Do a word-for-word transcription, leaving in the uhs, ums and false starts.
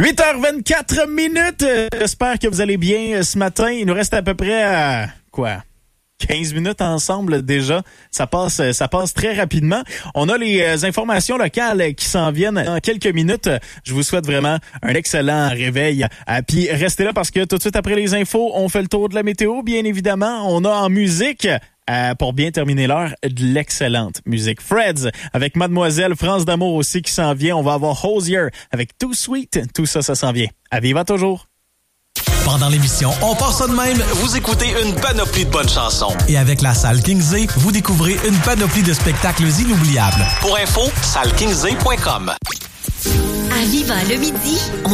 huit heures vingt-quatre minutes. J'espère que vous allez bien ce matin. Il nous reste à peu près, à, quoi, quinze minutes ensemble déjà. Ça passe, ça passe très rapidement. On a les informations locales qui s'en viennent dans quelques minutes. Je vous souhaite vraiment un excellent réveil. Puis restez là parce que tout de suite après les infos, on fait le tour de la météo, bien évidemment. On a en musique... Euh, pour bien terminer l'heure, de l'excellente musique. Freds avec Mademoiselle, France d'amour aussi qui s'en vient. On va avoir Hosier avec Too Sweet. Tout ça, ça s'en vient. À Viva toujours. Pendant l'émission On part ça de même, vous écoutez une panoplie de bonnes chansons. Et avec la salle Kingsley, vous découvrez une panoplie de spectacles inoubliables. Pour info, salle kingsley point com. À Viva le midi, on